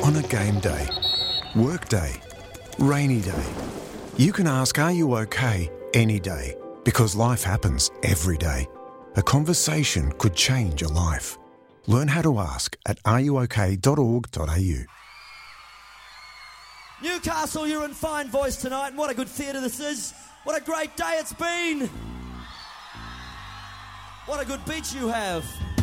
On a game day, work day, rainy day, you can ask, are you okay, any day, because life happens every day. A conversation could change a life. Learn how to ask at areyouok.org.au. Newcastle, you're in fine voice tonight, and what a good theatre this is. What a great day it's been. What a good beach you have.